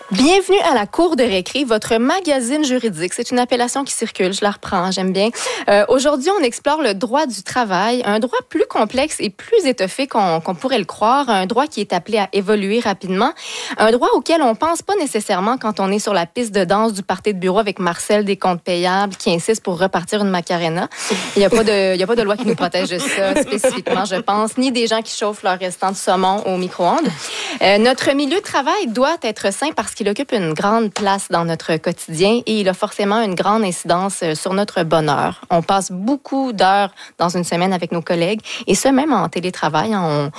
Bienvenue à la Cour de récré, votre magazine juridique. C'est une appellation qui circule, je la reprends, j'aime bien. Aujourd'hui, on explore le droit du travail, un droit plus complexe et plus étoffé qu'on pourrait le croire, un droit qui est appelé à évoluer rapidement, un droit auquel on pense pas nécessairement quand on est sur la piste de danse du party de bureau avec Marcel des comptes payables qui insiste pour repartir une Macarena. Il n'y a pas de loi qui nous protège de ça spécifiquement, je pense, ni des gens qui chauffent leur restant de saumon au micro-ondes. Notre milieu de travail doit être sain parce qu'il occupe une grande place dans notre quotidien et il a forcément une grande incidence sur notre bonheur. On passe beaucoup d'heures dans une semaine avec nos collègues et ce, même en télétravail.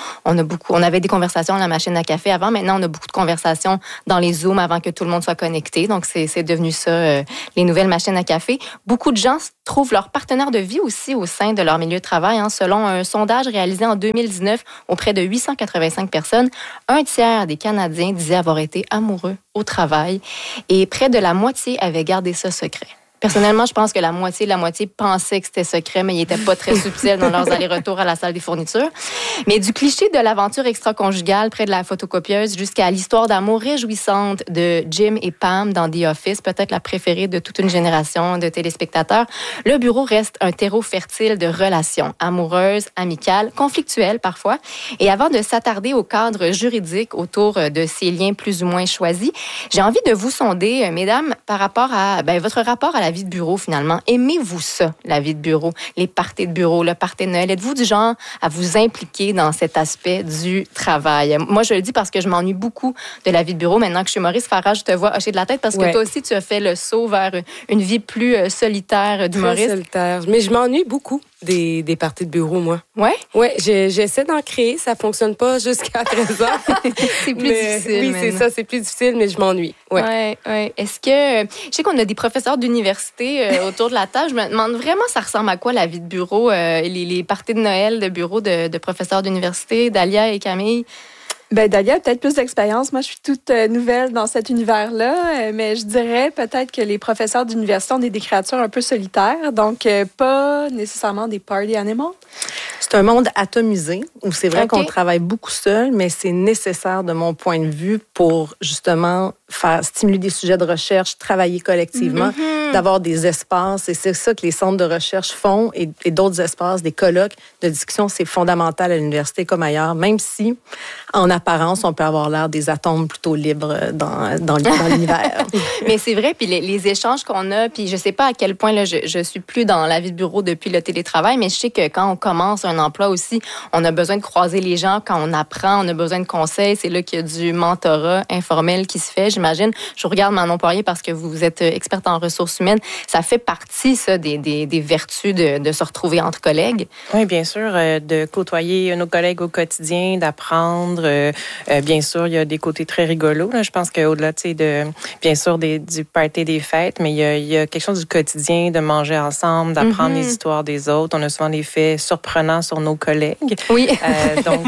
On avait des conversations à la machine à café avant. Maintenant, on a beaucoup de conversations dans les Zooms avant que tout le monde soit connecté. Donc, c'est devenu ça, les nouvelles machines à café. Beaucoup de gens trouvent leur partenaire de vie aussi au sein de leur milieu de travail. Selon un sondage réalisé en 2019 auprès de 885 personnes, un tiers des Canadiens disaient avoir été amoureux au travail et près de la moitié avaient gardé ça secret. Personnellement, je pense que la moitié pensait que c'était secret, mais ils n'étaient pas très subtils dans leurs allers-retours à la salle des fournitures. Mais du cliché de l'aventure extra-conjugale près de la photocopieuse jusqu'à l'histoire d'amour réjouissante de Jim et Pam dans The Office, peut-être la préférée de toute une génération de téléspectateurs, le bureau reste un terreau fertile de relations amoureuses, amicales, conflictuelles parfois. Et avant de s'attarder au cadre juridique autour de ces liens plus ou moins choisis, j'ai envie de vous sonder, mesdames, par rapport à votre rapport à la vie de bureau, finalement. Aimez-vous ça, la vie de bureau, les parties de bureau, le party de Noël? Êtes-vous du genre à vous impliquer dans cet aspect du travail? Moi, je le dis parce que je m'ennuie beaucoup de la vie de bureau. Maintenant que je suis Maurice Farage, je te vois hocher de la tête parce que toi aussi, tu as fait le saut vers une vie plus solitaire d'humoriste. Très solitaire. Mais je m'ennuie beaucoup des parties de bureau, moi. Ouais? Ouais, j'essaie d'en créer. Ça fonctionne pas jusqu'à présent. C'est plus difficile. Oui, c'est ça. C'est plus difficile, mais je m'ennuie. Ouais. Est-ce que... Je sais qu'on a des professeurs d'université autour de la table. Je me demande vraiment, ça ressemble à quoi la vie de bureau, les parties de Noël de bureau de professeurs d'université, Dalia et Camille? Dalia a peut-être plus d'expérience. Moi, je suis toute nouvelle dans cet univers-là, mais je dirais peut-être que les professeurs d'université ont des créatures un peu solitaires, donc pas nécessairement des party animals. C'est un monde atomisé où c'est vrai qu'on travaille beaucoup seul, mais c'est nécessaire de mon point de vue pour justement faire stimuler des sujets de recherche, travailler collectivement, d'avoir des espaces. Et c'est ça que les centres de recherche font et d'autres espaces, des colloques de discussion, c'est fondamental à l'université comme ailleurs, même si en apparence, on peut avoir l'air des atomes plutôt libres dans l'univers. Mais c'est vrai, puis les échanges qu'on a, puis je sais pas à quel point là, je suis plus dans la vie de bureau depuis le télétravail, mais je sais que quand on commence un emploi aussi, on a besoin de croiser les gens. Quand on apprend, on a besoin de conseils. C'est là qu'il y a du mentorat informel qui se fait, j'imagine. Je regarde Manon Poirier parce que vous êtes experte en ressources humaines. Ça fait partie, ça, des vertus de se retrouver entre collègues. Oui, bien sûr, de côtoyer nos collègues au quotidien, d'apprendre. Bien sûr, il y a des côtés très rigolos. Là. Je pense qu'au-delà, bien sûr, du party des fêtes, mais il y a quelque chose du quotidien, de manger ensemble, d'apprendre les histoires des autres. On a souvent des faits surprenants sur nos collègues. Oui. Donc,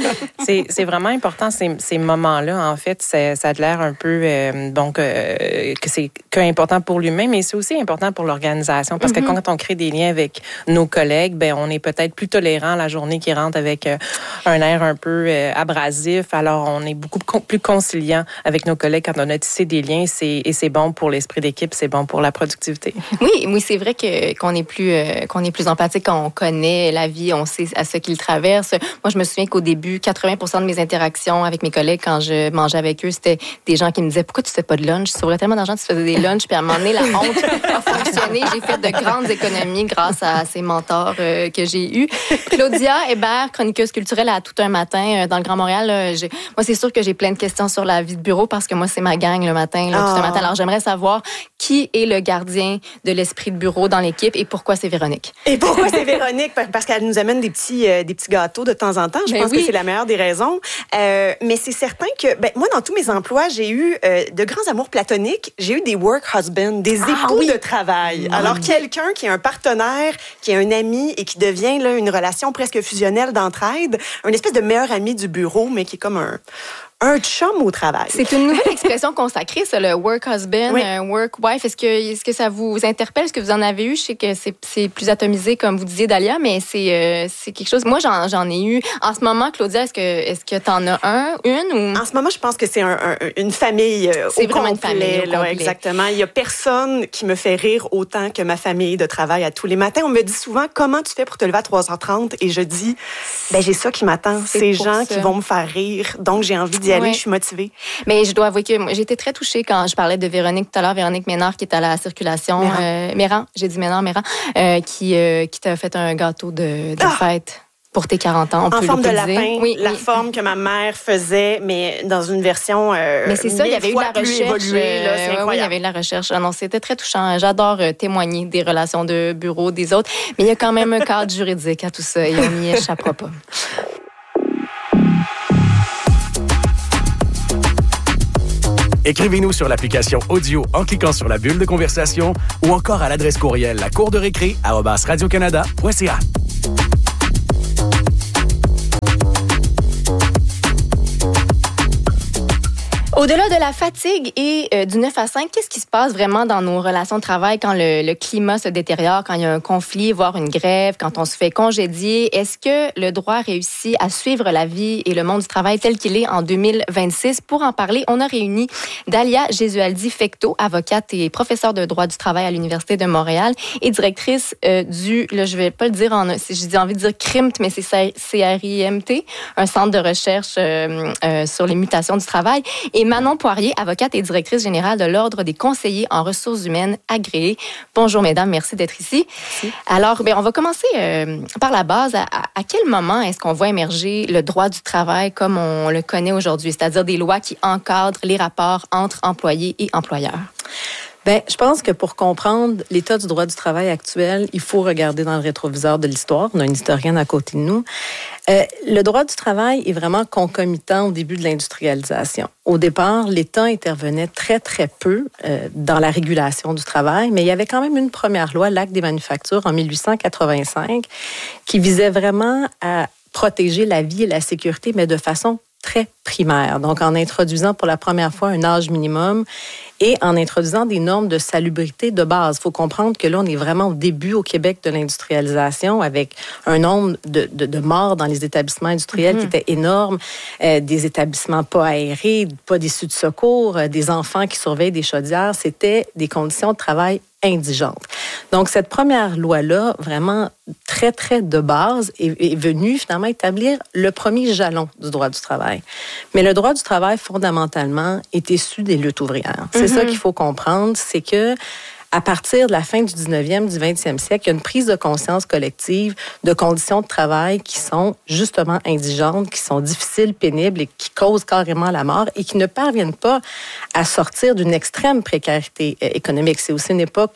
c'est vraiment important, ces moments-là. En fait, ça a l'air un peu, que c'est important pour l'humain, mais c'est aussi important pour l'organisation. Parce que quand on crée des liens avec nos collègues, on est peut-être plus tolérant la journée qui rentre avec un air un peu abrasif. Alors, on est beaucoup plus conciliant avec nos collègues quand on a tissé des liens. Et c'est bon pour l'esprit d'équipe, c'est bon pour la productivité. Oui, c'est vrai qu'on est plus empathique quand on connaît la vie, on sait à ce qu'ils traversent. Moi, je me souviens qu'au début, 80% de mes interactions avec mes collègues, quand je mangeais avec eux, c'était des gens qui me disaient « Pourquoi tu fais pas de lunch? Tu sauverais tellement d'argent, tu faisais des lunchs. » Puis à un moment donné, la honte a fonctionné. J'ai fait de grandes économies grâce à ces mentors que j'ai eus. Claudia Hébert, chroniqueuse culturelle à Tout un matin dans le Grand Montréal. Moi, c'est sûr que j'ai plein de questions sur la vie de bureau parce que moi, c'est ma gang le matin, Tout un matin. Alors, j'aimerais savoir qui est le gardien de l'esprit de bureau dans l'équipe et pourquoi c'est Véronique? Et pourquoi c'est Véronique? Parce qu'elle nous amène des petits gâteaux de temps en temps. Je pense que c'est la meilleure des raisons. Mais c'est certain que, moi, dans tous mes emplois, j'ai eu de grands amours platoniques. J'ai eu des work husbands, des époux de travail. Alors, quelqu'un qui est un partenaire, qui est un ami et qui devient là, une relation presque fusionnelle d'entraide, une espèce de meilleur ami du bureau, mais qui est comme un chum au travail. C'est une nouvelle expression consacrée, ça, le work husband, work wife. Est-ce que ça vous interpelle? Est-ce que vous en avez eu? Je sais que c'est plus atomisé, comme vous disiez, Dalia, mais c'est quelque chose. Moi, j'en ai eu. En ce moment, Claudia, est-ce que t'en as une ou? En ce moment, je pense que c'est une famille c'est au vraiment complet, une famille au complet. Exactement. Il y a personne qui me fait rire autant que ma famille de travail à tous les matins. On me dit souvent, comment tu fais pour te lever à 3h30? Et je dis, j'ai ça qui m'attend. Ces gens qui vont me faire rire. Donc, j'ai envie d'y aller. Je suis motivée. Mais je dois avouer que j'ai été très touchée quand je parlais de Véronique tout à l'heure, Véronique Ménard, qui est à la circulation. Méran, j'ai dit Ménard, qui t'a fait un gâteau de fête. Pour tes 40 ans, on en peut forme de l'utiliser. lapin, la forme que ma mère faisait, mais dans une version mais c'est ça, il y avait eu de la recherche. Évoluée, là, c'est incroyable. Oui, il y avait eu de la recherche. Non, c'était très touchant. J'adore témoigner des relations de bureau des autres, mais il y a quand même un cadre juridique à tout ça et on n'y échappera pas. Écrivez-nous sur l'application audio en cliquant sur la bulle de conversation ou encore à l'adresse courriel lacourderécré@radiocanada.ca. Au-delà de la fatigue et du 9 à 5, qu'est-ce qui se passe vraiment dans nos relations de travail quand le climat se détériore, quand il y a un conflit, voire une grève, quand on se fait congédier? Est-ce que le droit réussit à suivre la vie et le monde du travail tel qu'il est en 2026? Pour en parler, on a réuni Dalia Gesualdi-Fecteau, avocate et professeure de droit du travail à l'Université de Montréal et directrice je vais pas le dire j'ai envie de dire CRIMT, mais c'est CRIMT, un centre de recherche sur les mutations du travail. Et Manon Poirier, avocate et directrice générale de l'Ordre des conseillers en ressources humaines agréés. Bonjour, mesdames, merci d'être ici. Merci. Alors, on va commencer par la base. À quel moment est-ce qu'on voit émerger le droit du travail comme on le connaît aujourd'hui, c'est-à-dire des lois qui encadrent les rapports entre employés et employeurs? Je pense que pour comprendre l'état du droit du travail actuel, il faut regarder dans le rétroviseur de l'histoire. On a une historienne à côté de nous. Le droit du travail est vraiment concomitant au début de l'industrialisation. Au départ, l'État intervenait très, très peu dans la régulation du travail, mais il y avait quand même une première loi, l'Acte des manufactures, en 1885, qui visait vraiment à protéger la vie et la sécurité, mais de façon très primaire. Donc, en introduisant pour la première fois un âge minimum et en introduisant des normes de salubrité de base. Il faut comprendre que là, on est vraiment au début au Québec de l'industrialisation avec un nombre de morts dans les établissements industriels qui était énorme, des établissements pas aérés, pas d'issues de secours, des enfants qui surveillent des chaudières. C'était des conditions de travail indigentes. Donc, cette première loi-là, vraiment très, très de base, est venue finalement établir le premier jalon du droit du travail. Mais le droit du travail, fondamentalement, est issu des luttes ouvrières. C'est ça qu'il faut comprendre, c'est que à partir de la fin du 19e, du 20e siècle, il y a une prise de conscience collective de conditions de travail qui sont justement indigentes, qui sont difficiles, pénibles et qui causent carrément la mort et qui ne parviennent pas à sortir d'une extrême précarité économique. C'est aussi une époque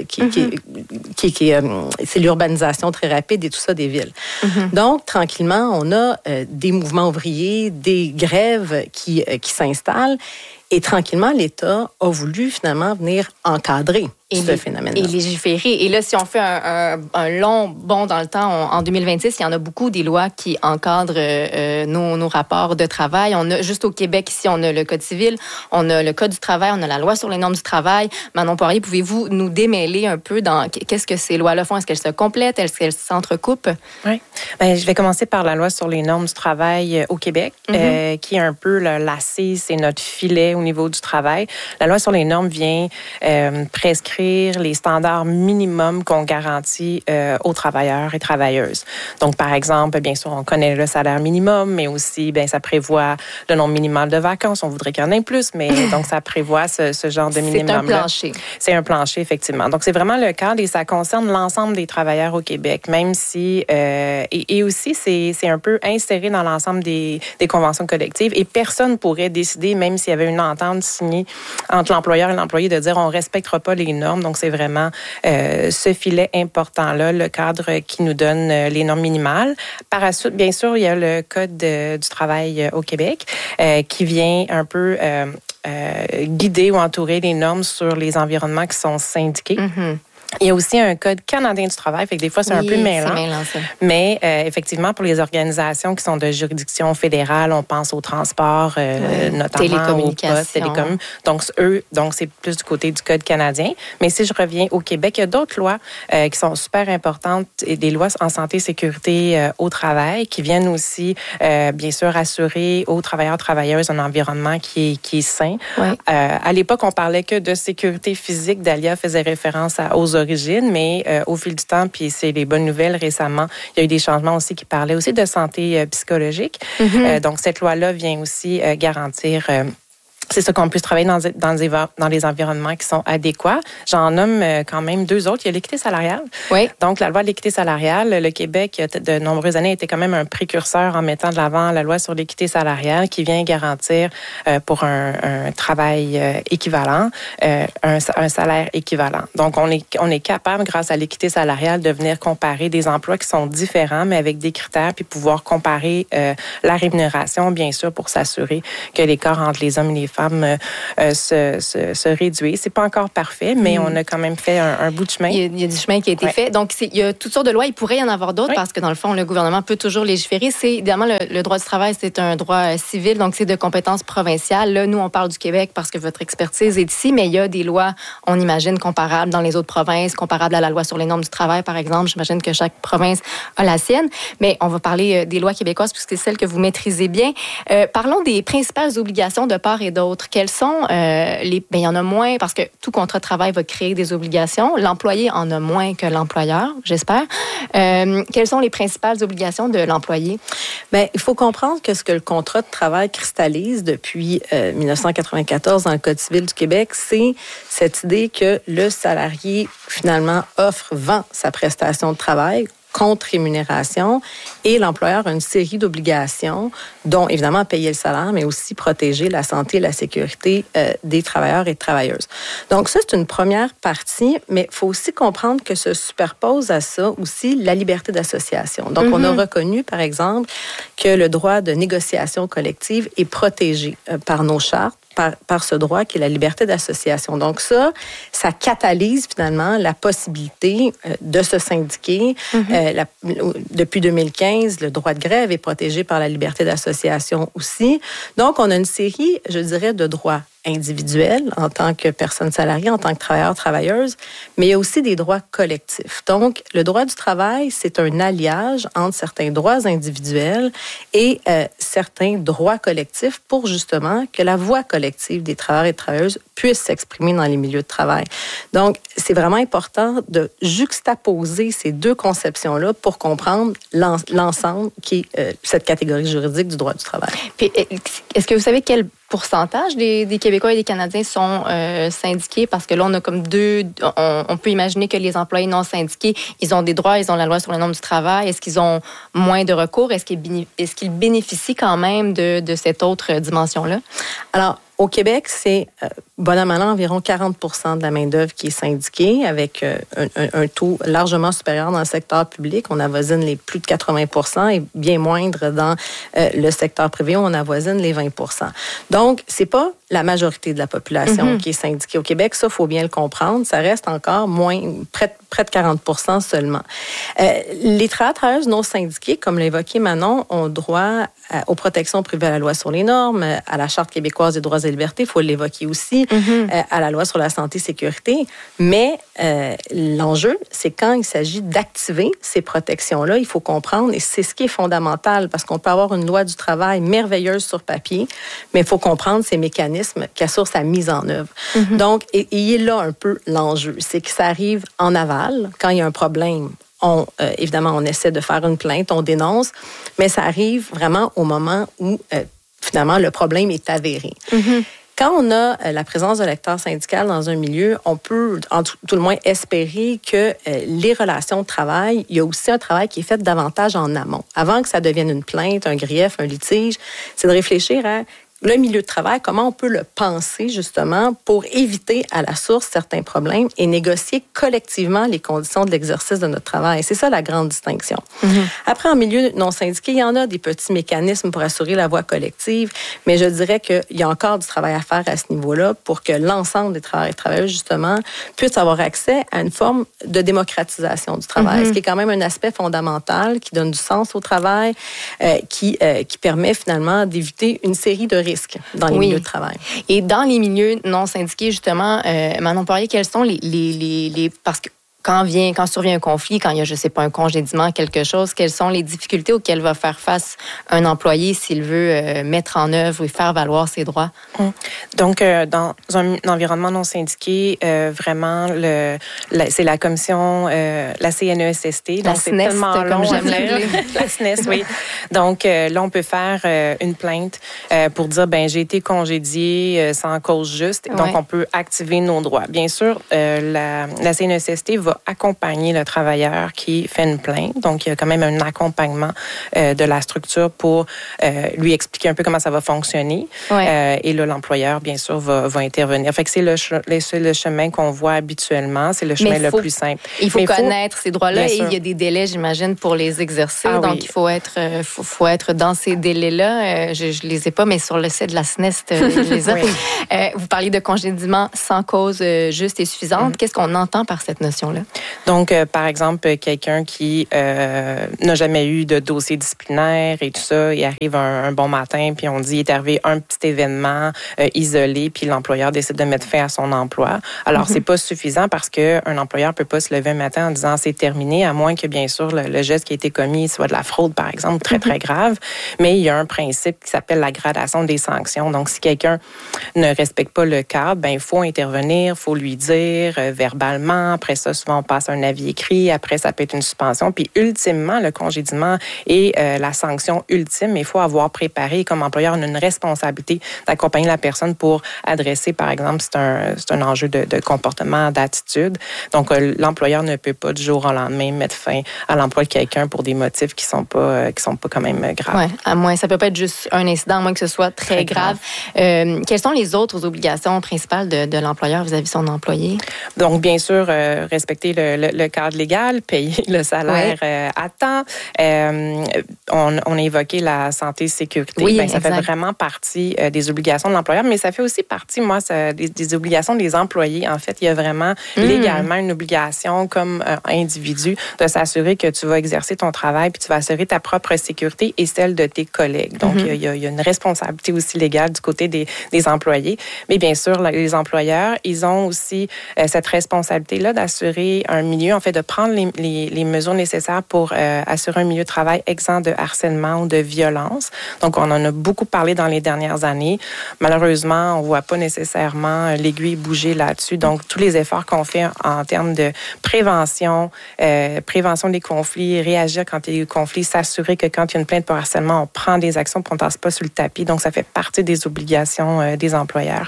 c'est l'urbanisation très rapide et tout ça des villes. Donc, tranquillement, on a des mouvements ouvriers, des grèves qui s'installent. Et tranquillement, l'État a voulu finalement venir encadrer ce phénomène-là. Et légiférer. Et là, si on fait un long bond dans le temps, en 2026, il y en a beaucoup des lois qui encadrent nos rapports de travail. On a, juste au Québec, ici, on a le Code civil, on a le Code du travail, on a la loi sur les normes du travail. Manon Poirier, pouvez-vous nous démêler un peu dans qu'est-ce que ces lois-là font? Est-ce qu'elles se complètent? Est-ce qu'elles s'entrecoupent? Oui. Je vais commencer par la loi sur les normes du travail au Québec, qui est un peu l'assise, c'est notre filet au niveau du travail. La loi sur les normes vient prescrire les standards minimums qu'on garantit aux travailleurs et travailleuses. Donc, par exemple, bien sûr, on connaît le salaire minimum, mais aussi, ça prévoit le nombre minimal de vacances. On voudrait qu'il y en ait plus, mais donc, ça prévoit ce genre de minimum-là. C'est un plancher. C'est un plancher, effectivement. Donc, c'est vraiment le cadre et ça concerne l'ensemble des travailleurs au Québec, même si... et aussi, c'est un peu inséré dans l'ensemble des conventions collectives et personne ne pourrait décider, même s'il y avait une entente signée entre l'employeur et l'employé, de dire on ne respectera pas les normes. Donc, c'est vraiment ce filet important-là, le cadre qui nous donne les normes minimales. Par la suite, bien sûr, il y a le Code du travail au Québec qui vient un peu guider ou entourer les normes sur les environnements qui sont syndiqués. Il y a aussi un code canadien du travail, fait que des fois, c'est un peu mêlant. Ça. Mais effectivement, pour les organisations qui sont de juridiction fédérale, on pense au transport, notamment télécommunications. Donc, c'est plus du côté du code canadien. Mais si je reviens au Québec, il y a d'autres lois qui sont super importantes et des lois en santé et sécurité au travail qui viennent aussi, bien sûr, assurer aux travailleurs, travailleuses un environnement qui est sain. Ouais. À l'époque, on parlait que de sécurité physique. Dahlia faisait référence aux origines, mais au fil du temps, puis c'est les bonnes nouvelles récemment, il y a eu des changements aussi qui parlaient aussi de santé psychologique. Donc, cette loi-là vient aussi garantir... c'est ça qu'on puisse travailler dans les environnements qui sont adéquats. J'en nomme quand même 2 autres. Il y a l'équité salariale. Oui. Donc, la loi de l'équité salariale, le Québec, de nombreuses années, était quand même un précurseur en mettant de l'avant la loi sur l'équité salariale qui vient garantir pour un travail équivalent, un salaire équivalent. Donc, on est capable, grâce à l'équité salariale, de venir comparer des emplois qui sont différents, mais avec des critères, puis pouvoir comparer la rémunération, bien sûr, pour s'assurer que l'écart entre les hommes et les femmes se réduit. C'est pas encore parfait, mais on a quand même fait un bout de chemin. Il y a du chemin qui a été fait. Donc, il y a toutes sortes de lois. Il pourrait y en avoir d'autres parce que, dans le fond, le gouvernement peut toujours légiférer. C'est, évidemment, le droit du travail, c'est un droit civil, donc c'est de compétence provinciale. Là, nous, on parle du Québec parce que votre expertise est ici, mais il y a des lois, on imagine, comparables dans les autres provinces, comparables à la loi sur les normes du travail, par exemple. J'imagine que chaque province a la sienne. Mais on va parler des lois québécoises puisque c'est celles que vous maîtrisez bien. Parlons des principales obligations de part et d'autre. Quelles sont il y en a moins parce que tout contrat de travail va créer des obligations. L'employé en a moins que l'employeur, j'espère. Quelles sont les principales obligations de l'employé? Bien, il faut comprendre que ce que le contrat de travail cristallise depuis 1994 dans le Code civil du Québec, c'est cette idée que le salarié, finalement, vend sa prestation de travail contre rémunération et l'employeur a une série d'obligations dont, évidemment, payer le salaire, mais aussi protéger la santé et la sécurité des travailleurs et travailleuses. Donc, ça, c'est une première partie, mais il faut aussi comprendre que se superpose à ça aussi la liberté d'association. Donc, on a reconnu, par exemple, que le droit de négociation collective est protégé par nos chartes, par ce droit qui est la liberté d'association. Donc ça catalyse finalement la possibilité de se syndiquer. Depuis 2015, le droit de grève est protégé par la liberté d'association aussi. Donc, on a une série, je dirais, de droits individuels en tant que personne salariée, en tant que travailleur, travailleuse, mais il y a aussi des droits collectifs. Donc, le droit du travail, c'est un alliage entre certains droits individuels et certains droits collectifs pour justement que la voix collective des travailleurs et travailleuses puisse s'exprimer dans les milieux de travail. Donc, c'est vraiment important de juxtaposer ces deux conceptions-là pour comprendre l'ensemble qui est cette catégorie juridique du droit du travail. Puis, est-ce que vous savez quel pourcentage des Québécois et des Canadiens sont syndiqués? Parce que là, on a comme on peut imaginer que les employés non syndiqués, ils ont des droits, ils ont la loi sur les normes du travail. Est-ce qu'ils ont moins de recours? Est-ce qu'ils bénéficient quand même de cette autre dimension-là? Alors, au Québec, c'est bon an, mal an, environ 40% de la main-d'œuvre qui est syndiquée, avec un taux largement supérieur dans le secteur public. On avoisine les plus de 80% et bien moindre dans le secteur privé où on avoisine les 20%. Donc, c'est pas la majorité de la population qui est syndiquée au Québec. Ça, il faut bien le comprendre. Ça reste encore près de 40% seulement. Les travailleurs non syndiqués, comme l'évoquait Manon, ont droit aux protections prévues à la loi sur les normes, à la Charte québécoise des droits et libertés, il faut l'évoquer aussi, à la loi sur la santé et sécurité. Mais l'enjeu, c'est quand il s'agit d'activer ces protections-là, il faut comprendre, et c'est ce qui est fondamental, parce qu'on peut avoir une loi du travail merveilleuse sur papier, mais il faut comprendre ces mécanismes qui assurent sa mise en œuvre. Donc, et il est là un peu l'enjeu, c'est que ça arrive en aval, quand il y a un problème. Évidemment, on essaie de faire une plainte, on dénonce, mais ça arrive vraiment au moment où, finalement, le problème est avéré. Quand on a la présence de l'acteur syndical dans un milieu, on peut, en tout le moins, espérer que les relations de travail, il y a aussi un travail qui est fait davantage en amont. Avant que ça devienne une plainte, un grief, un litige, c'est de réfléchir à le milieu de travail, comment on peut le penser justement pour éviter à la source certains problèmes et négocier collectivement les conditions de l'exercice de notre travail. C'est ça la grande distinction. Après, en milieu non syndiqué, il y en a des petits mécanismes pour assurer la voie collective, mais je dirais qu'il y a encore du travail à faire à ce niveau-là pour que l'ensemble des travailleurs et travailleuses, justement, puissent avoir accès à une forme de démocratisation du travail, ce qui est quand même un aspect fondamental qui donne du sens au travail, qui permet finalement d'éviter une série de risques dans les milieux de travail. Et dans les milieux non syndiqués, justement, Manon Poirier, quels sont les parce que quand survient un conflit, quand il y a, je sais pas, un congédiement, quelque chose, quelles sont les difficultés auxquelles va faire face un employé s'il veut mettre en œuvre et faire valoir ses droits? Donc, dans un environnement non syndiqué, vraiment, c'est la commission, la CNESST. La SNEST, comme j'aime l'appeler. La SNEST, oui. Donc, là, on peut faire une plainte pour dire, j'ai été congédié sans cause juste. Donc, on peut activer nos droits. Bien sûr, la CNESST va accompagner le travailleur qui fait une plainte. Donc, il y a quand même un accompagnement de la structure pour lui expliquer un peu comment ça va fonctionner. Et là, l'employeur, bien sûr, va intervenir. Fait que c'est le chemin qu'on voit habituellement. C'est le chemin le plus simple. Il faut connaître ces droits-là et il y a des délais, j'imagine, pour les exercer. Donc, il faut être dans ces délais-là. Je les ai pas, mais sur le site de la SNEST, je les ai. Vous parlez de congédiement sans cause juste et suffisante. Qu'est-ce qu'on entend par cette notion-là? Donc, par exemple, quelqu'un qui n'a jamais eu de dossier disciplinaire et tout ça, il arrive un bon matin, puis on dit, il est arrivé un petit événement isolé, puis l'employeur décide de mettre fin à son emploi. Alors, c'est pas suffisant parce qu'un employeur peut pas se lever un matin en disant c'est terminé, à moins que, bien sûr, le geste qui a été commis soit de la fraude, par exemple, très, très grave. Mais il y a un principe qui s'appelle la gradation des sanctions. Donc, si quelqu'un ne respecte pas le cadre, il faut intervenir, il faut lui dire verbalement. Après ça, souvent, on passe un avis écrit. Après, ça peut être une suspension. Puis, ultimement, le congédiement est la sanction ultime. Il faut avoir préparé, comme employeur, une responsabilité d'accompagner la personne pour adresser, par exemple, c'est un enjeu de comportement, d'attitude. Donc, l'employeur ne peut pas du jour au lendemain mettre fin à l'emploi de quelqu'un pour des motifs qui sont pas quand même graves. Oui, à moins, ça peut pas être juste un incident, à moins que ce soit très grave. Quelles sont les autres obligations principales de l'employeur vis-à-vis de son employé? Donc, bien sûr, respecter le cadre légal, payer le salaire à temps. On a évoqué la santé et sécurité. Oui, ça fait vraiment partie des obligations de l'employeur, mais ça fait aussi partie, des obligations des employés. En fait, il y a vraiment légalement une obligation comme individu de s'assurer que tu vas exercer ton travail puis tu vas assurer ta propre sécurité et celle de tes collègues. Donc, il y a une responsabilité aussi légale du côté des employés. Mais bien sûr, les employeurs, ils ont aussi cette responsabilité-là d'assurer un milieu, en fait, de prendre les mesures nécessaires pour assurer un milieu de travail exempt de harcèlement ou de violence. Donc, on en a beaucoup parlé dans les dernières années. Malheureusement, on ne voit pas nécessairement l'aiguille bouger là-dessus. Donc, tous les efforts qu'on fait en termes de prévention des conflits, réagir quand il y a des conflits, s'assurer que quand il y a une plainte pour harcèlement, on prend des actions pour qu'on ne passe pas sur le tapis. Donc, ça fait partie des obligations des employeurs.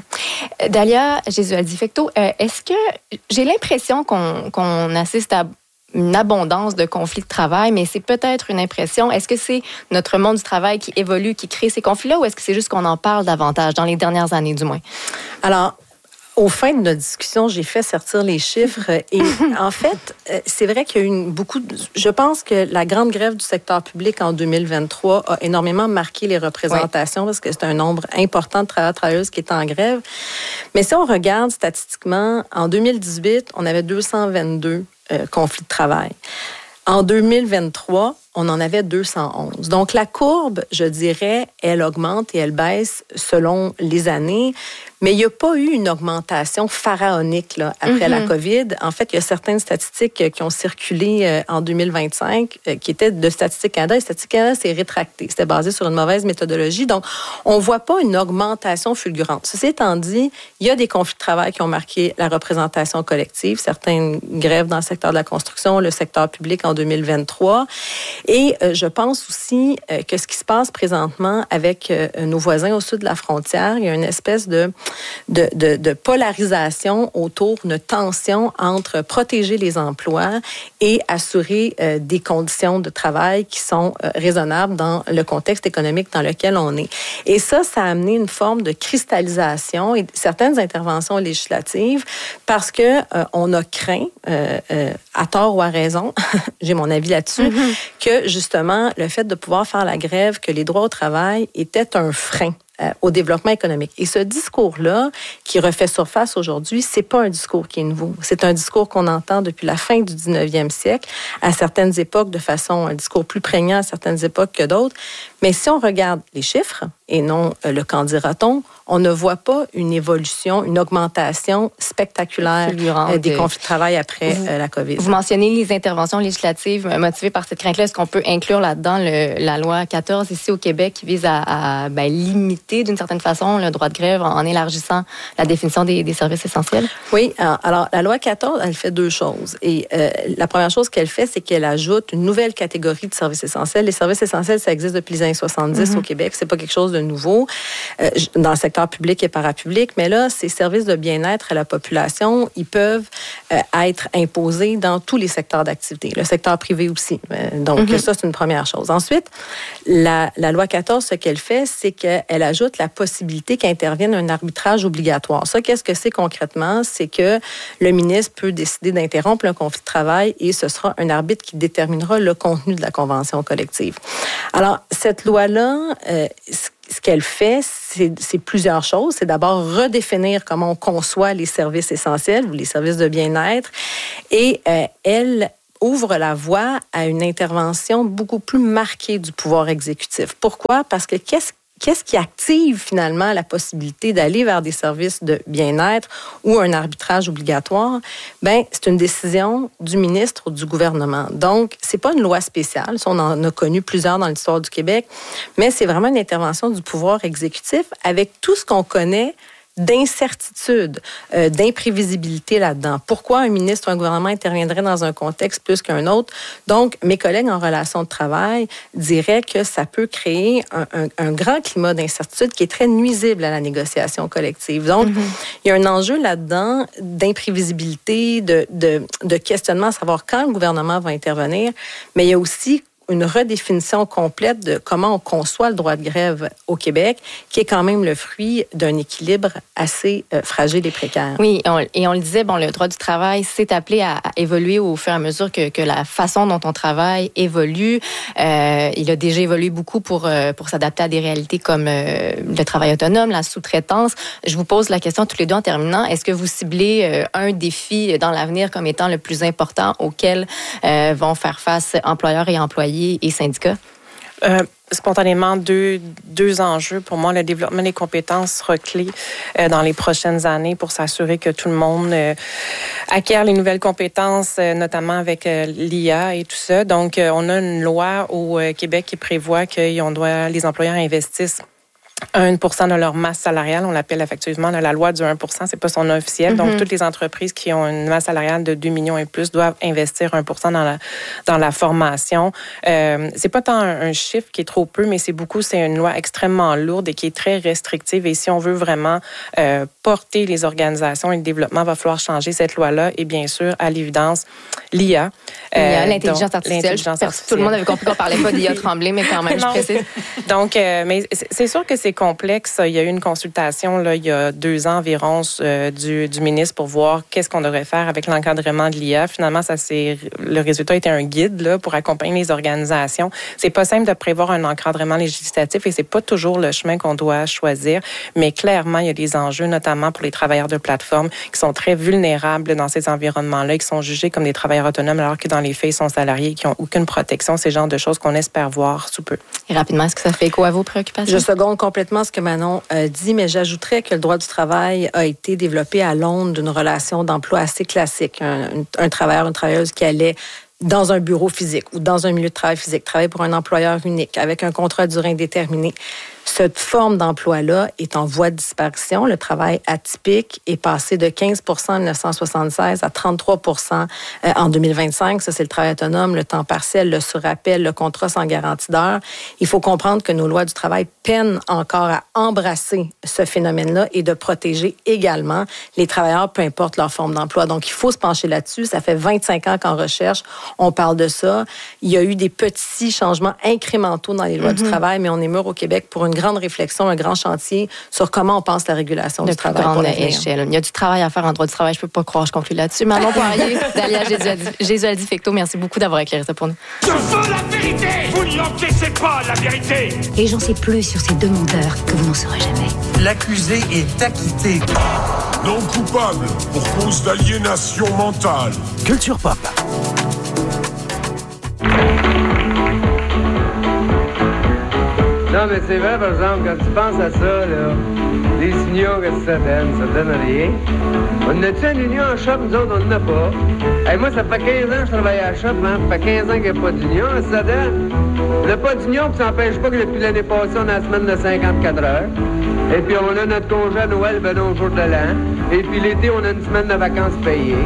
Dalia Jesualdi-Fecteau, est-ce que j'ai l'impression qu'on assiste à une abondance de conflits de travail, mais c'est peut-être une impression. Est-ce que c'est notre monde du travail qui évolue, qui crée ces conflits-là, ou est-ce que c'est juste qu'on en parle davantage, dans les dernières années du moins? Alors, au fin de notre discussion, j'ai fait sortir les chiffres et en fait, c'est vrai qu'il y a eu je pense que la grande grève du secteur public en 2023 a énormément marqué les représentations parce que c'est un nombre important de travailleurs-travailleuses qui est en grève. Mais si on regarde statistiquement, en 2018, on avait 222 conflits de travail. En 2023, on en avait 211. Donc, la courbe, je dirais, elle augmente et elle baisse selon les années. Mais il n'y a pas eu une augmentation pharaonique là, après la COVID. En fait, il y a certaines statistiques qui ont circulé en 2025 qui étaient de Statistique Canada. Et Statistique Canada s'est rétracté. C'était basé sur une mauvaise méthodologie. Donc, on ne voit pas une augmentation fulgurante. Ceci étant dit, il y a des conflits de travail qui ont marqué la représentation collective. Certaines grèves dans le secteur de la construction, le secteur public en 2023. Et je pense aussi que ce qui se passe présentement avec nos voisins au sud de la frontière, il y a une espèce de polarisation autour de tension entre protéger les emplois et assurer des conditions de travail qui sont raisonnables dans le contexte économique dans lequel on est. Et ça a amené une forme de cristallisation et certaines interventions législatives parce que on a craint, à tort ou à raison, j'ai mon avis là-dessus, que justement le fait de pouvoir faire la grève, que les droits au travail étaient un frein au développement économique. Et ce discours-là, qui refait surface aujourd'hui, c'est pas un discours qui est nouveau. C'est un discours qu'on entend depuis la fin du 19e siècle, à certaines époques de façon, un discours plus prégnant à certaines époques que d'autres. Mais si on regarde les chiffres, et non le qu'en dira-t-on, on ne voit pas une évolution, une augmentation spectaculaire des conflits de travail après la COVID. Vous mentionnez les interventions législatives motivées par cette crainte-là. Est-ce qu'on peut inclure là-dedans la loi 14 ici au Québec qui vise à limiter d'une certaine façon le droit de grève en élargissant la définition des services essentiels? Oui. Alors, la loi 14, elle fait deux choses. Et la première chose qu'elle fait, c'est qu'elle ajoute une nouvelle catégorie de services essentiels. Les services essentiels, ça existe depuis les années 70 au Québec. C'est pas quelque chose de nouveau dans le secteur public et parapublic, mais là, ces services de bien-être à la population, ils peuvent être imposés dans tous les secteurs d'activité, le secteur privé aussi. Donc, ça, c'est une première chose. Ensuite, la loi 14, ce qu'elle fait, c'est qu'elle ajoute la possibilité qu'intervienne un arbitrage obligatoire. Ça, qu'est-ce que c'est concrètement? C'est que le ministre peut décider d'interrompre un conflit de travail et ce sera un arbitre qui déterminera le contenu de la convention collective. Alors, cette loi-là, ce qu'elle fait, c'est plusieurs choses. C'est d'abord redéfinir comment on conçoit les services essentiels ou les services de bien-être. Et elle ouvre la voie à une intervention beaucoup plus marquée du pouvoir exécutif. Pourquoi? Parce que qu'est-ce qui active finalement la possibilité d'aller vers des services de bien-être ou un arbitrage obligatoire? Ben, c'est une décision du ministre ou du gouvernement. Donc, c'est pas une loi spéciale. Ça, on en a connu plusieurs dans l'histoire du Québec, mais c'est vraiment une intervention du pouvoir exécutif avec tout ce qu'on connaît d'incertitude, d'imprévisibilité là-dedans. Pourquoi un ministre ou un gouvernement interviendrait dans un contexte plus qu'un autre? Donc, mes collègues en relations de travail diraient que ça peut créer un grand climat d'incertitude qui est très nuisible à la négociation collective. Donc, il y a un enjeu là-dedans d'imprévisibilité, de questionnement à savoir quand le gouvernement va intervenir, mais il y a aussi une redéfinition complète de comment on conçoit le droit de grève au Québec, qui est quand même le fruit d'un équilibre assez fragile et précaire. Oui, et on le disait, le droit du travail s'est appelé à évoluer au fur et à mesure que la façon dont on travaille évolue. Il a déjà évolué beaucoup pour s'adapter à des réalités comme le travail autonome, la sous-traitance. Je vous pose la question tous les deux en terminant. Est-ce que vous ciblez un défi dans l'avenir comme étant le plus important auquel vont faire face employeurs et employés et syndicats? Spontanément, deux enjeux. Pour moi, le développement des compétences sera clé dans les prochaines années pour s'assurer que tout le monde acquiert les nouvelles compétences, notamment avec l'IA et tout ça. Donc, on a une loi au Québec qui prévoit que les employeurs investissent 1% de leur masse salariale, on l'appelle affectueusement la loi du 1%, c'est pas son nom officiel. Donc, toutes les entreprises qui ont une masse salariale de 2 millions et plus doivent investir 1% dans la formation. C'est pas tant un chiffre qui est trop peu, mais c'est une loi extrêmement lourde et qui est très restrictive. Et si on veut vraiment porter les organisations et le développement, il va falloir changer cette loi-là. Et bien sûr, à l'évidence, l'IA. L'intelligence artificielle. Tout le monde avait compris qu'on parlait pas d'IA Tremblay, mais quand même, je précise. Donc, mais c'est sûr que c'est complexe. Il y a eu une consultation il y a 2 ans environ du ministre pour voir qu'est-ce qu'on devrait faire avec l'encadrement de l'IA. Finalement, le résultat était un guide pour accompagner les organisations. C'est pas simple de prévoir un encadrement législatif et c'est pas toujours le chemin qu'on doit choisir. Mais clairement, il y a des enjeux, notamment pour les travailleurs de plateforme qui sont très vulnérables dans ces environnements-là, qui sont jugés comme des travailleurs autonomes alors que dans les faits, ils sont salariés, qui n'ont aucune protection. C'est le genre de choses qu'on espère voir sous peu. Et rapidement, est-ce que ça fait écho à vos préoccupations? Je seconde complètement ce que Manon dit, mais j'ajouterais que le droit du travail a été développé à l'aune d'une relation d'emploi assez classique. Un travailleur, une travailleuse qui allait dans un bureau physique ou dans un milieu de travail physique, travailler pour un employeur unique, avec un contrat à durée indéterminée. Cette forme d'emploi-là est en voie de disparition. Le travail atypique est passé de 15 en 1976 à 33 en 2025. Ça, c'est le travail autonome, le temps partiel, le surappel, le contrat sans garantie d'heure. Il faut comprendre que nos lois du travail peinent encore à embrasser ce phénomène-là et de protéger également les travailleurs, peu importe leur forme d'emploi. Donc, il faut se pencher là-dessus. Ça fait 25 ans qu'en recherche, on parle de ça. Il y a eu des petits changements incrémentaux dans les lois du travail, mais on est mûr au Québec pour une grande réflexion, un grand chantier sur comment on pense la régulation du travail. Grande échelle. Il y a du travail à faire en droit du travail. Je peux pas croire, je conclue là-dessus. Manon Poirier, d'Alia Jésualdi-Fecteau, merci beaucoup d'avoir éclairé ça pour nous. Je veux la vérité! Vous n'y encaissez pas la vérité! Et j'en sais plus sur ces deux menteurs que vous n'en saurez jamais. L'accusé est acquitté. Non coupable pour cause d'aliénation mentale. Culture Pop. Non, mais c'est vrai, par exemple, quand tu penses à ça, là, les signaux que ça donne rien. On a-tu une union en shop? Nous autres, on n'en a pas. Hey, moi, ça fait 15 ans que je travaille à la shop, hein. Ça fait 15 ans qu'il n'y a pas d'union. Ça donne. On n'a pas d'union, puis ça n'empêche pas que depuis l'année passée, on a la semaine de 54 heures. Et puis, on a notre congé à Noël, ben non, au jour de l'an. Et puis, l'été, on a une semaine de vacances payées.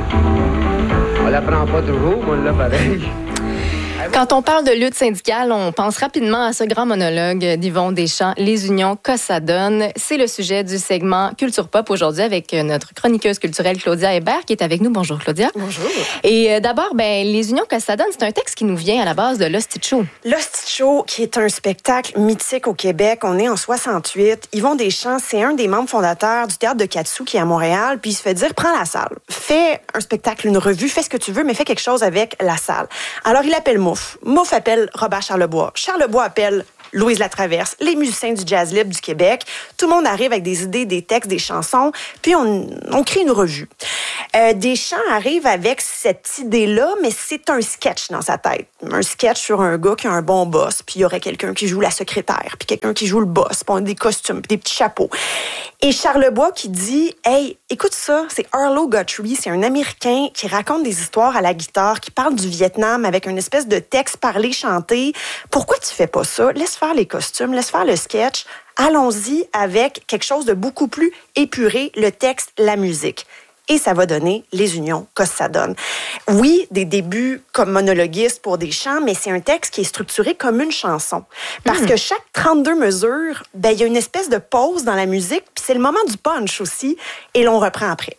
On la prend pas toujours, mais on l'a pareil. Quand on parle de lutte syndicale, on pense rapidement à ce grand monologue d'Yvon Deschamps, Les unions, que ça donne. C'est le sujet du segment Culture Pop aujourd'hui avec notre chroniqueuse culturelle Claudia Hébert qui est avec nous. Bonjour Claudia. Bonjour. Et d'abord, Les unions, que ça donne, c'est un texte qui nous vient à la base de l'Hostie de Show. L'Hostie de Show, qui est un spectacle mythique au Québec. On est en 68. Yvon Deschamps, c'est un des membres fondateurs du Théâtre de Katsou qui est à Montréal. Puis il se fait dire, prends la salle. Fais un spectacle, une revue, fais ce que tu veux, mais fais quelque chose avec la salle. Alors il appelle Mouf. Mouf appelle Robert Charlebois. Charlebois appelle Louise Latraverse, les musiciens du jazz libre du Québec. Tout le monde arrive avec des idées, des textes, des chansons, puis on crée une revue. Deschamps arrive avec cette idée-là, mais c'est un sketch dans sa tête. Un sketch sur un gars qui a un bon boss, puis il y aurait quelqu'un qui joue la secrétaire, puis quelqu'un qui joue le boss, puis on a des costumes, puis des petits chapeaux. Et Charlebois qui dit « Hey, écoute ça, c'est Arlo Guthrie, c'est un Américain qui raconte des histoires à la guitare, qui parle du Vietnam avec une espèce de texte parlé, chanté. Pourquoi tu fais pas ça? Laisse faire les costumes, laisse faire le sketch. Allons-y avec quelque chose de beaucoup plus épuré, le texte, la musique. » Et ça va donner Les unions, que ça donne. Oui, des débuts comme monologuiste pour Deschamps, mais c'est un texte qui est structuré comme une chanson. Parce que chaque 32 mesures, il y a une espèce de pause dans la musique, puis c'est le moment du punch aussi, et l'on reprend après.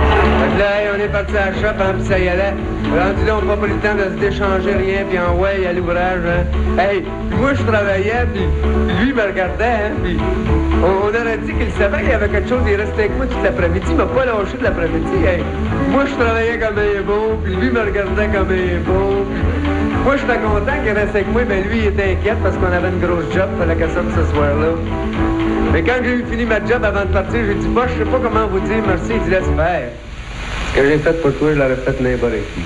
Là, on est parti à la shop, hein, puis ça y allait. Rendu là, on n'a pas eu le temps de se d'échanger rien, puis en ouais, à l'ouvrage. Hein. Hey, moi, je travaillais, puis lui, il me regardait, hein, puis on aurait dit qu'il savait qu'il y avait quelque chose, il restait avec moi toute l'après-midi, il m'a pas lâché de l'après-midi. Hey. Moi, je travaillais comme un bon, puis lui, me regardait comme un bon. Moi, j'étais content qu'il restait avec moi, mais lui, il était inquiet parce qu'on avait une grosse job, fallait qu'elle sorte ce soir-là. Mais quand j'ai eu fini ma job avant de partir, j'ai dit, bah, je sais pas comment vous dire merci. Il dit, laisse faire. Ce que j'ai fait pour toi, je l'aurais fait n'importe qui.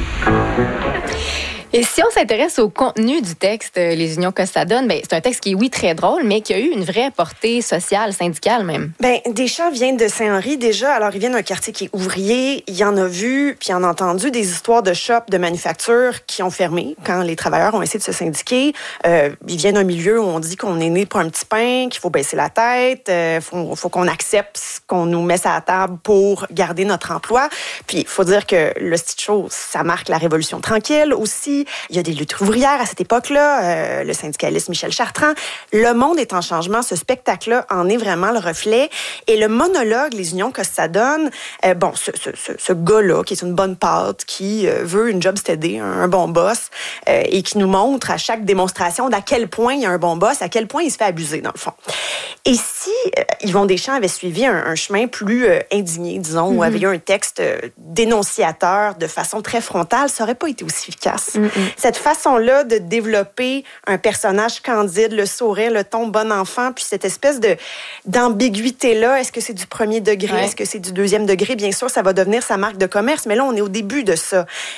Et si on s'intéresse au contenu du texte, Les unions, que ça donne, c'est un texte qui est, oui, très drôle, mais qui a eu une vraie portée sociale, syndicale même. Deschamps vient de Saint-Henri déjà, alors il vient d'un quartier qui est ouvrier, il en a vu, puis il en a entendu des histoires de shops, de manufactures qui ont fermé quand les travailleurs ont essayé de se syndiquer. Il vient d'un milieu où on dit qu'on est né pour un petit pain, qu'il faut baisser la tête, faut qu'on accepte ce qu'on nous met à la table pour garder notre emploi. Puis il faut dire que le Hostie de Show, ça marque la Révolution tranquille aussi. Il y a des luttes ouvrières à cette époque-là, le syndicaliste Michel Chartrand. Le monde est en changement. Ce spectacle-là en est vraiment le reflet. Et le monologue, Les unions, que ça donne, ce gars-là, qui est une bonne pâte, qui veut une job steady, un bon boss, et qui nous montre à chaque démonstration d'à quel point il y a un bon boss, à quel point il se fait abuser, dans le fond. Et si Yvon Deschamps avait suivi un chemin plus indigné, disons, où avait eu un texte dénonciateur de façon très frontale, ça n'aurait pas été aussi efficace. Cette façon-là de développer un personnage candide, le sourire, le ton bon enfant, puis cette espèce d'ambiguïté-là, est-ce que c'est du premier degré, est-ce que c'est du deuxième degré? Bien sûr, ça va devenir sa marque de commerce, mais là, on est au début de ça.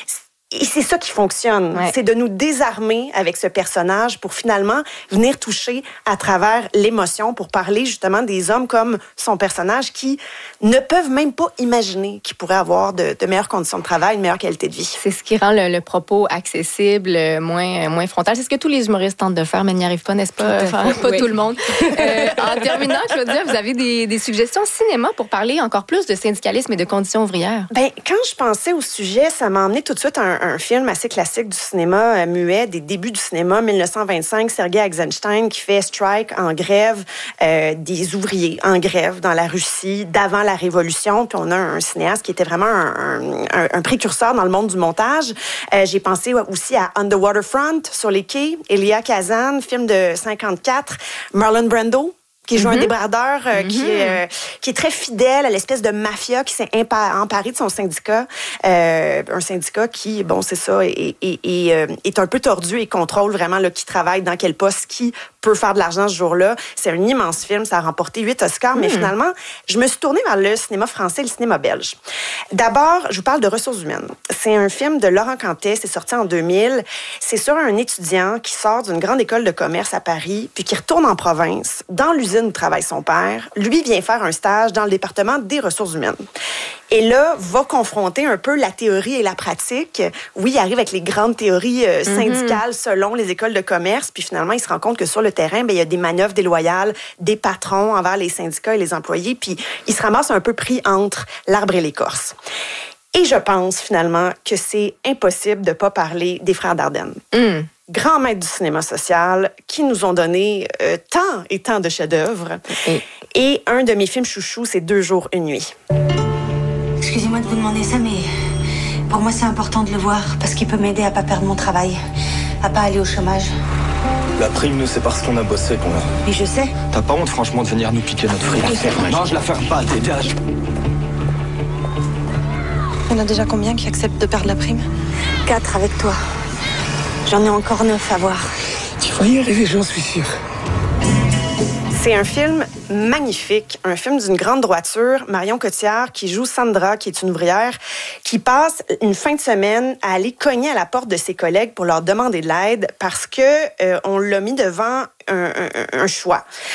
Et c'est ça qui fonctionne. Ouais. C'est de nous désarmer avec ce personnage pour finalement venir toucher à travers l'émotion, pour parler justement des hommes comme son personnage qui ne peuvent même pas imaginer qu'ils pourraient avoir de meilleures conditions de travail, une meilleure qualité de vie. C'est ce qui rend le propos accessible, moins frontal. C'est ce que tous les humoristes tentent de faire, mais n'y arrivent pas, n'est-ce pas? Pas tout le monde. En terminant, Claudia, vous avez des suggestions cinéma pour parler encore plus de syndicalisme et de conditions ouvrières? Ben, quand je pensais au sujet, ça m'a emmené tout de suite un film assez classique du cinéma muet, des débuts du cinéma, 1925, Sergei Eisenstein qui fait strike en grève, des ouvriers en grève dans la Russie d'avant la Révolution. Puis on a un cinéaste qui était vraiment un précurseur dans le monde du montage. J'ai pensé aussi à On the Waterfront, sur les quais, Elia Kazan, film de 54, Marlon Brando, qui joue un débardeur qui est très fidèle à l'espèce de mafia qui s'est emparé de son syndicat. Un syndicat qui, bon, c'est ça, est un peu tordu et contrôle vraiment là, qui travaille dans quel poste, qui peut faire de l'argent ce jour-là. C'est un immense film, ça a remporté 8 Oscars, mais finalement, je me suis tournée vers le cinéma français et le cinéma belge. D'abord, je vous parle de Ressources humaines. C'est un film de Laurent Cantet, c'est sorti en 2000. C'est sur un étudiant qui sort d'une grande école de commerce à Paris, puis qui retourne en province, dans l'usine où travaille son père. Lui vient faire un stage dans le département des ressources humaines. Et là, va confronter un peu la théorie et la pratique. Oui, il arrive avec les grandes théories syndicales selon les écoles de commerce, puis finalement, il se rend compte que sur le terrain, il y a des manœuvres déloyales des patrons envers les syndicats et les employés, puis il se ramasse un peu pris entre l'arbre et l'écorce. Et je pense finalement que c'est impossible de ne pas parler des frères Dardenne. Grands maîtres du cinéma social qui nous ont donné tant et tant de chefs-d'œuvre. Et un de mes films chouchous, c'est 2 jours, 1 nuit. Excusez-moi de vous demander ça, mais pour moi, c'est important de le voir parce qu'il peut m'aider à pas perdre mon travail, à pas aller au chômage. La prime, nous, c'est parce qu'on a bossé qu'on l'a. Oui, je sais. T'as pas honte, franchement, de venir nous piquer notre fric? Non, je la ferme pas, dégage. Il y en a déjà combien qui acceptent de perdre la prime? 4 avec toi. J'en ai encore 9 à voir. Tu vas y arriver, j'en suis sûr. C'est un film magnifique, un film d'une grande droiture. Marion Cotillard, qui joue Sandra, qui est une ouvrière, qui passe une fin de semaine à aller cogner à la porte de ses collègues pour leur demander de l'aide parce que on l'a mis devant un choix.